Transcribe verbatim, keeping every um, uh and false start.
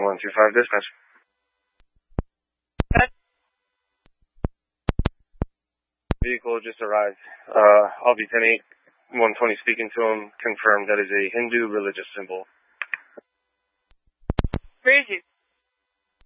one two five dispatch. Vehicle just arrived. Uh, I'll be ten eight, one twenty speaking to him. Confirmed that is a Hindu religious symbol. Where is it?